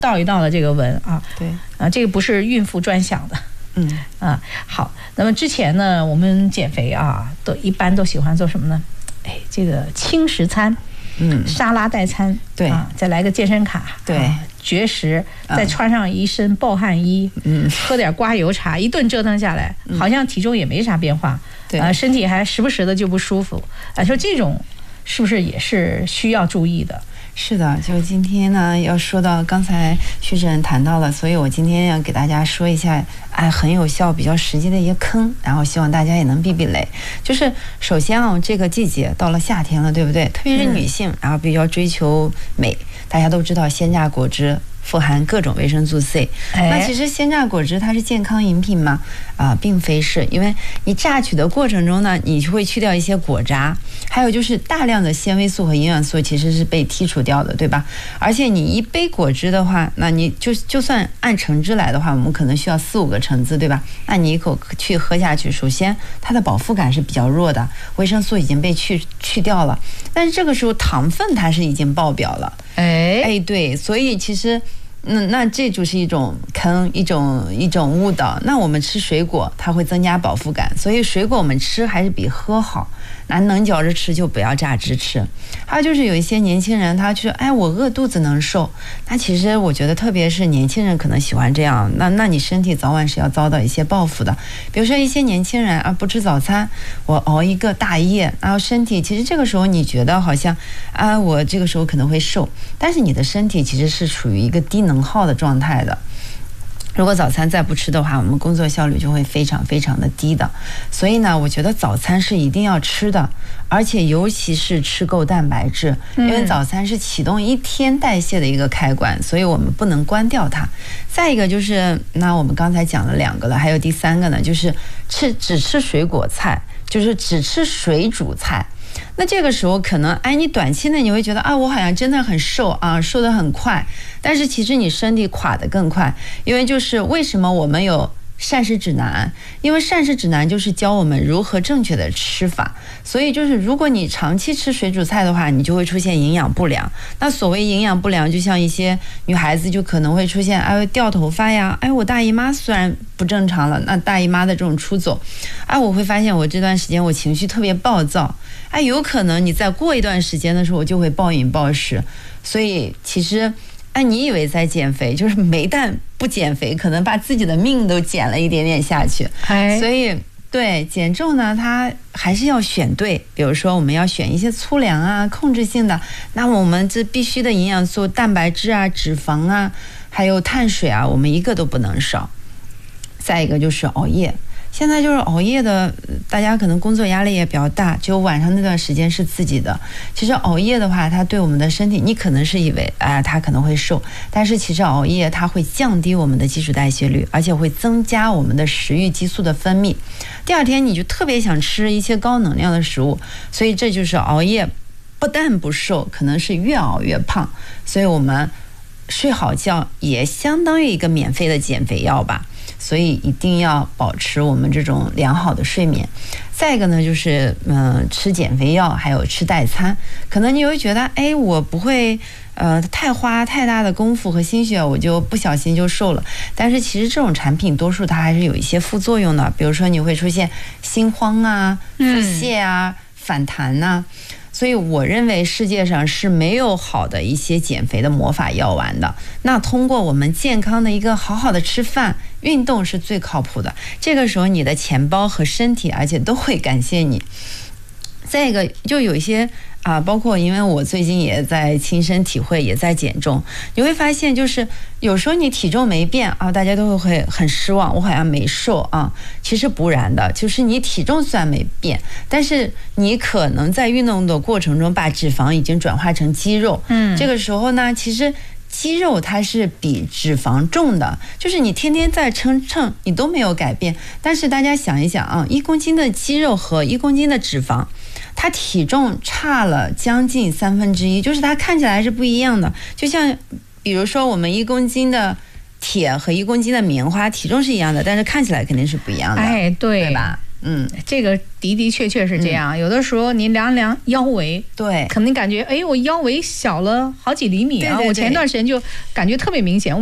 道一道的这个纹啊。 对啊，这个不是孕妇专享的。好，那么之前呢，我们减肥啊，一般都喜欢做什么呢？哎，这个轻食餐，沙拉代餐， 对啊，再来个健身卡， 对， 绝食，再穿上一身暴汗衣，喝点刮油茶，一顿折腾下来，好像体重也没啥变化，身体还时不时的就不舒服。说这种是不是也是需要注意的？ 是的，就今天呢，要说到刚才徐主任谈到了，所以我今天要给大家说一下，很有效、比较实际的一个坑，然后希望大家也能避避雷。就是首先啊，这个季节到了夏天了，对不对？特别是女性，然后比较追求美，大家都知道鲜榨果汁富含各种维生素 C。那其实鲜榨果汁它是健康饮品吗？并非是，因为你榨取的过程中呢，你会去掉一些果渣，还有就是大量的纤维素和营养素其实是被剔除掉的，对吧？而且你一杯果汁的话，那你就算按橙汁来的话，我们可能需要4-5个橙汁，对吧？那你一口去喝下去，首先它的饱腹感是比较弱的，维生素已经被去掉了，但是这个时候糖分它是已经爆表了。对，所以其实那这就是一种坑，一种误导。那我们吃水果，它会增加饱腹感，所以水果我们吃还是比喝好。那能嚼着吃就不要榨汁吃。还有就是有一些年轻人，他去我饿肚子能瘦，那其实我觉得特别是年轻人可能喜欢这样，那你身体早晚是要遭到一些报复的。比如说一些年轻人不吃早餐，我熬一个大夜，然后身体其实这个时候你觉得好像我这个时候可能会瘦，但是你的身体其实是处于一个低能耗的状态的。如果早餐再不吃的话，我们工作效率就会非常非常的低的。所以呢，我觉得早餐是一定要吃的，而且尤其是吃够蛋白质，因为早餐是启动一天代谢的一个开关，所以我们不能关掉它。再一个就是，那我们刚才讲了2个了，还有第3个呢，就是只吃水果菜，就是只吃水煮菜。那这个时候可能你短期内你会觉得我好像真的很瘦瘦得很快，但是其实你身体垮得更快。因为就是为什么我们有膳食指南，因为膳食指南就是教我们如何正确的吃法，所以就是如果你长期吃水煮菜的话，你就会出现营养不良。那所谓营养不良，就像一些女孩子就可能会出现掉头发呀，我大姨妈虽然不正常了，那大姨妈的这种出走，我会发现我这段时间我情绪特别暴躁，有可能你再过一段时间的时候我就会暴饮暴食。所以其实你以为在减肥，就是没但不减肥，可能把自己的命都减了一点点下去。所以对减重呢，它还是要选对。比如说我们要选一些粗粮控制性的，那我们这必须的营养素，蛋白质脂肪还有碳水我们一个都不能少。再一个就是熬夜。现在就是熬夜的，大家可能工作压力也比较大，只有晚上那段时间是自己的。其实熬夜的话，它对我们的身体，你可能是以为它可能会瘦，但是其实熬夜它会降低我们的基础代谢率，而且会增加我们的食欲激素的分泌。第二天你就特别想吃一些高能量的食物，所以这就是熬夜不但不瘦，可能是越熬越胖。所以我们睡好觉也相当于一个免费的减肥药吧。所以一定要保持我们这种良好的睡眠。再一个呢，就是吃减肥药，还有吃代餐。可能你会觉得，我不会花太大的功夫和心血，我就不小心就瘦了。但是其实这种产品多数它还是有一些副作用的，比如说你会出现心慌腹泻反弹所以我认为世界上是没有好的一些减肥的魔法药丸的。那通过我们健康的一个好好的吃饭，运动是最靠谱的。这个时候你的钱包和身体而且都会感谢你。再一个就有一些包括因为我最近也在亲身体会，也在减重，你会发现就是有时候你体重没变大家都会很失望，我好像没瘦其实不然的，就是你体重虽然没变，但是你可能在运动的过程中把脂肪已经转化成肌肉。这个时候呢，其实肌肉它是比脂肪重的，就是你天天在称你都没有改变。但是大家想一想1公斤的肌肉和1公斤的脂肪，它体重差了将近1/3，就是它看起来是不一样的。就像比如说我们1公斤的铁和1公斤的棉花体重是一样的，但是看起来肯定是不一样的。 对吧？ 这个的确是这样。有的时候您量量腰围， 对， 可能感觉哎，我腰围小了好几厘米啊。我前段时间就感觉特别明显。